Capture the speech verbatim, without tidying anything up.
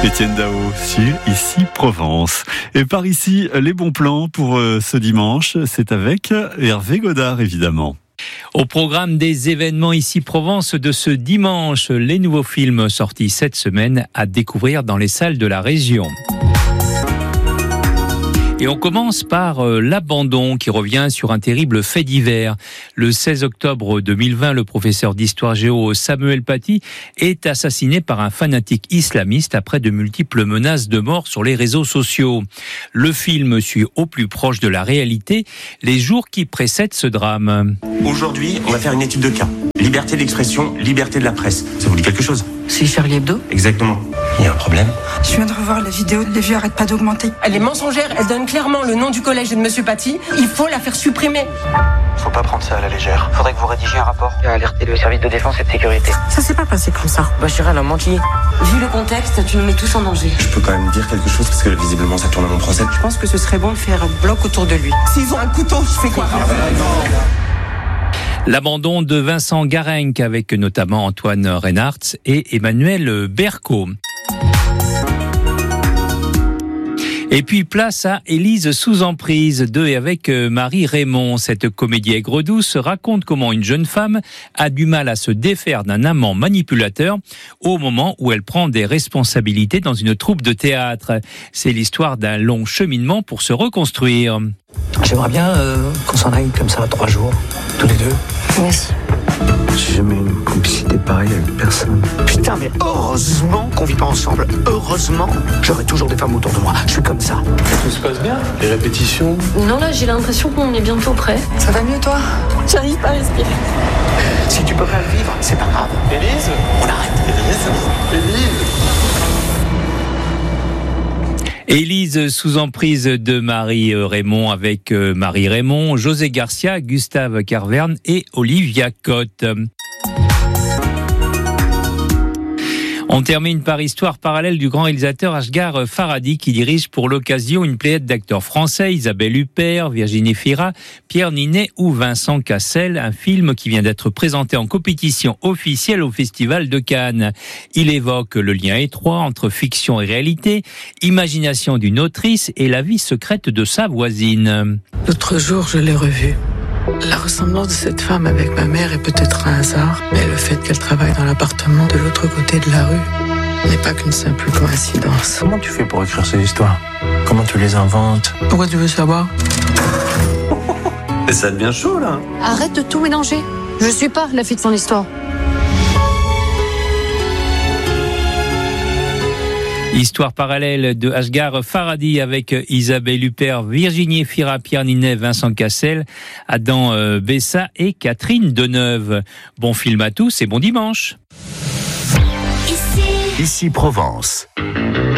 Étienne Dao sur Ici Provence. Et par ici, les bons plans pour ce dimanche, c'est avec Hervé Godard évidemment. Au programme des événements Ici Provence de ce dimanche, les nouveaux films sortis cette semaine à découvrir dans les salles de la région. Et on commence par euh, l'abandon qui revient sur un terrible fait divers. Le seize octobre deux mille vingt, le professeur d'histoire géo Samuel Paty est assassiné par un fanatique islamiste après de multiples menaces de mort sur les réseaux sociaux. Le film suit au plus proche de la réalité les jours qui précèdent ce drame. Aujourd'hui, on va faire une étude de cas. Liberté d'expression, liberté de la presse. Ça vous dit quelque chose ? C'est Charlie Hebdo ? Exactement. Il y a un problème ? Je viens de revoir la vidéo, les vues arrêtent pas d'augmenter. Elle est mensongère, elle donne clairement le nom du collège et de Monsieur Paty. Il faut la faire supprimer. Faut pas prendre ça à la légère. Faudrait que vous rédigiez un rapport et alerter le service de défense et de sécurité. Ça s'est pas passé comme ça. Bachira, elle a menti. Vu le contexte, tu nous mets tous en danger. Je peux quand même dire quelque chose parce que visiblement ça tourne à mon procès. Je pense que ce serait bon de faire un bloc autour de lui. S'ils ont un couteau, je fais quoi ? L'abandon de Vincent Garenc avec notamment Antoine Reinhardt et Emmanuel Berco. Et puis place à Élise sous emprise de et avec Marie Raymond. Cette comédie aigre-douce raconte comment une jeune femme a du mal à se défaire d'un amant manipulateur au moment où elle prend des responsabilités dans une troupe de théâtre. C'est l'histoire d'un long cheminement pour se reconstruire. J'aimerais bien euh, qu'on s'en aille comme ça, trois jours, tous les deux. Merci. J'ai jamais eu une complicité pareille avec personne. Putain, mais heureusement qu'on vit pas ensemble. Heureusement, j'aurai toujours des femmes autour de moi. Je suis comme ça. Tout se passe bien ? Les répétitions ? Non, là, j'ai l'impression qu'on est bientôt prêt. Ça va mieux toi ? J'arrive pas à respirer. Si tu peux pas le vivre, c'est pas grave. Élise ? On arrête. Élise ? Élise ? Élise sous emprise de Marie Raymond avec Marie Raymond, José Garcia, Gustave Carverne et Olivia Cotte. On termine par Histoire parallèle du grand réalisateur Asghar Farhadi qui dirige pour l'occasion une pléiade d'acteurs français, Isabelle Huppert, Virginie Fira, Pierre Ninet ou Vincent Cassel, un film qui vient d'être présenté en compétition officielle au Festival de Cannes. Il évoque le lien étroit entre fiction et réalité, imagination d'une autrice et la vie secrète de sa voisine. L'autre jour, je l'ai revue. La ressemblance de cette femme avec ma mère est peut-être un hasard, mais le fait qu'elle travaille dans l'appartement de l'autre côté de la rue n'est pas qu'une simple coïncidence. Comment tu fais pour écrire ces histoires ? Comment tu les inventes ? Pourquoi tu veux savoir ? Et ça devient chaud là. Arrête de tout mélanger. Je suis pas la fille de son histoire. Histoire parallèle de Asghar Farhadi avec Isabelle Huppert, Virginie Fira, Pierre Ninet, Vincent Cassel, Adam Bessa et Catherine Deneuve. Bon film à tous et bon dimanche. Ici Provence.